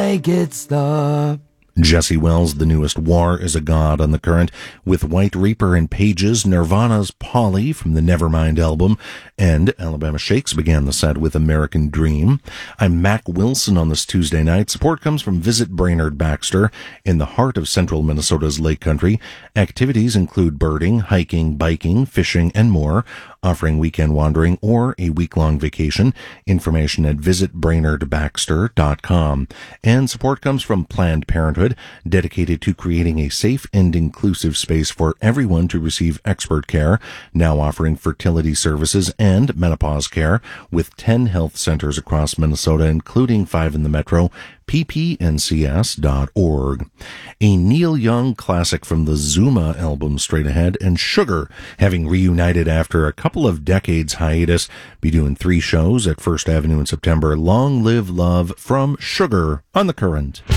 Make it stop. Jesse Wells' The Newest War is a God on the Current, with White Reaper and Pages, Nirvana's Polly from the Nevermind album, and Alabama Shakes began the set with American Dream. I'm Mac Wilson on this Tuesday night. Support comes from Visit Brainerd Baxter in the heart of central Minnesota's Lake Country. Activities include birding, hiking, biking, fishing, and more, offering weekend wandering or a week-long vacation. Information at visitbrainerdbaxter.com. And support comes from Planned Parenthood, dedicated to creating a safe and inclusive space for everyone to receive expert care, now offering fertility services and menopause care with 10 health centers across Minnesota, including 5 in the metro. ppncs.org. A Neil Young classic from the Zuma album straight ahead, and Sugar, having reunited after a couple of decades hiatus, be doing 3 shows at First Avenue in September. Long Live Love from Sugar on the Current.